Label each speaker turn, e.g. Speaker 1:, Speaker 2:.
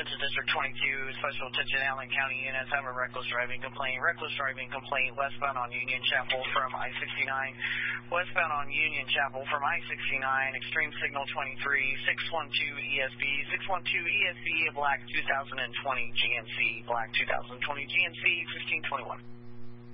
Speaker 1: to District 22, special attention Allen County units have a reckless driving complaint. Reckless driving complaint westbound on Union Chapel from I-69. Westbound on Union Chapel from I-69, extreme signal 23, 612 ESB, 612 ESB, black 2020 GMC, black 2020 GMC, 1521.